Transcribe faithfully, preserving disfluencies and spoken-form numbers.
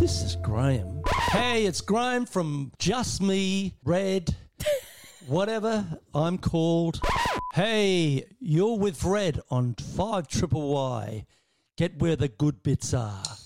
This is Graham. Hey, it's Graham from Just Me, Red, whatever I'm called. Hey, you're with Red on five triple Y. Get where the good bits are.